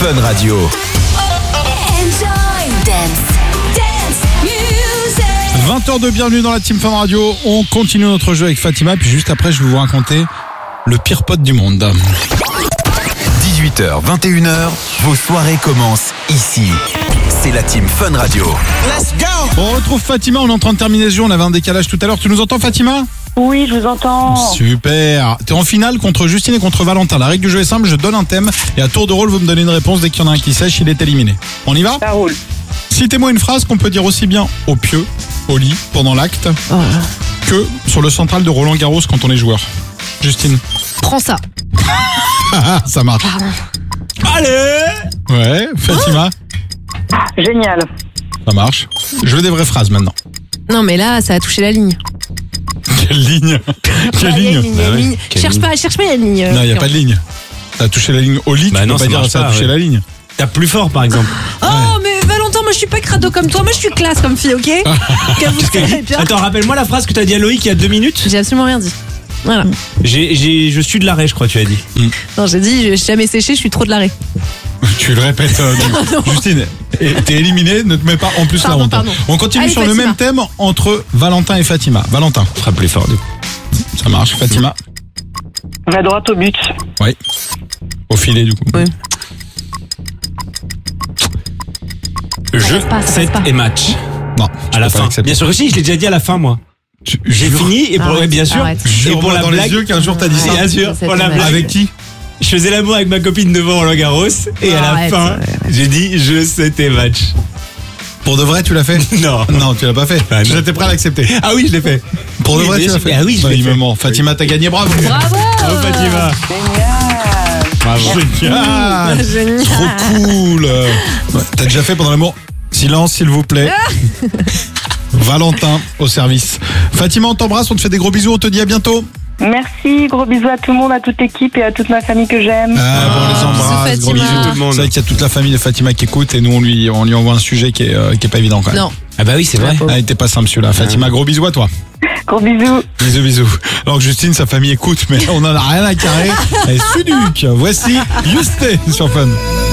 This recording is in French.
Fun Radio. Enjoy dance music. 20h de bienvenue dans la Team Fun Radio. On continue notre jeu avec Fatima, puis juste après, je vais vous raconter le pire pote du monde. 18h, 21h, vos soirées commencent ici. C'est la Team Fun Radio. Let's go! On retrouve Fatima, on est en train de terminer ce jeu, on avait un décalage tout à l'heure. Tu nous entends, Fatima ? Oui, je vous entends. Super. T'es en finale contre Justine et contre Valentin. La règle du jeu est simple, je donne un thème et à tour de rôle, vous me donnez une réponse. Dès qu'il y en a un qui sèche, il est éliminé. On y va ? Ça roule. Citez-moi une phrase qu'on peut dire aussi bien au pieu, au lit, pendant l'acte, que sur le central de Roland Garros quand on est joueur. Justine. Prends ça. Ça marche. Allez! Ouais, Fatima. Génial. Ça marche. Je veux des vraies phrases maintenant. Non, mais là, ça a touché la ligne. Quelle ligne? Quelle Il y a ligne? une ligne, il y a une ligne. Cherche pas, il y a une ligne. Non, il n'y a pas de ligne. Ça a touché la ligne au lit, Bah tu non, peux pas ça dire marche ça a pas, touché ouais. la ligne. Tape plus fort, par exemple. Oh, mais Valentin, moi je suis pas crado comme toi, moi je suis classe comme fille, ok? Que vous savez bien. Attends, rappelle-moi la phrase que t'as dit à Loïc il y a 2 minutes. J'ai absolument rien dit. Voilà. Je suis de l'arrêt, je crois, tu as dit. Non, j'ai dit, j'ai jamais séché, je suis trop de l'arrêt. Tu le répètes. Donc, Justine, t'es éliminée, ne te mets pas en plus Pardon, la honte. pardon. On continue Allez, sur le Fatima. même thème entre Valentin et Fatima. Valentin, Frappe plus fort, du coup. ça marche. Fatima, Va droit au but. oui. Au filet du coup. Oui. Jeu, passe pas, ça 7 passe pas. et match. Non, À la fin. Bien sûr que si, je l'ai déjà dit à la fin, moi. J'ai fini, et pour, Arrête, bien sûr. arrête. Et pour la dans blague, les yeux qu'un jour t'as dit ça. bien sûr, C'est pour la dommage. blague. Avec qui? Je faisais l'amour avec ma copine devant Roland Garros, et à la Arrête, fin, ouais. j'ai dit jeu, 7 et match. Pour de vrai, tu l'as fait? Non. Non, tu l'as pas fait. Bah, non. J'étais prêt à l'accepter. Ah oui, je l'ai fait. Pour de Oui, vrai, bien tu l'as sûr. fait. Ah oui, je Bah, l'ai il fait. me ment. Fatima, t'as gagné, bravo. Bravo! Bravo, Fatima. Génial. Bravo. Génial. Génial. Trop cool. Ouais, t'as déjà fait pendant l'amour? Silence, s'il vous plaît. Valentin au service. Fatima, on t'embrasse, on te fait des gros bisous, on te dit à bientôt. Merci, gros bisous à tout le monde, à toute l'équipe et à toute ma famille que j'aime. Ah, bon, on les embrasse, bisous, gros Fatima. bisous tout le monde. C'est vrai qu'il y a toute la famille de Fatima qui écoute et nous on lui envoie un sujet qui est pas évident quand même. Non. Ah bah oui, c'est vrai. Ah, il était pas simple celui-là. Fatima, gros bisous à toi. Gros bisous. Bisous, bisous. Alors que Justine, sa famille écoute, mais on en a rien à carrer. Elle est suduc. Voici Juste sur Fun.